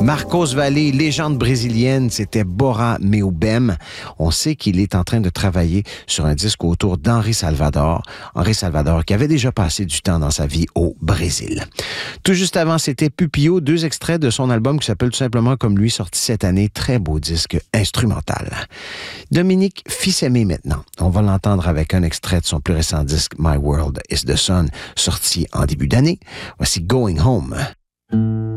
Marcos Valle, légende brésilienne, c'était Bora Meubem. On sait qu'il est en train de travailler sur un disque autour d'Henri Salvador. Henri Salvador qui avait déjà passé du temps dans sa vie au Brésil. Tout juste avant, c'était Pupillo, 2 extraits de son album qui s'appelle tout simplement comme lui, sorti cette année. Très beau disque instrumental. Dominique Fils-Aimé maintenant. On va l'entendre avec un extrait de son plus récent disque My World is the Sun, sorti en début d'année. Voici Going Home.